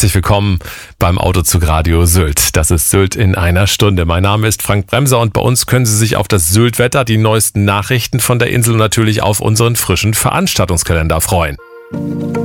herzlich willkommen beim Autozug Radio Sylt. Das ist Sylt in einer Stunde. Mein Name ist Frank Bremser und bei uns können Sie sich auf das Sylt-Wetter, die neuesten Nachrichten von der Insel und natürlich auf unseren frischen Veranstaltungskalender freuen.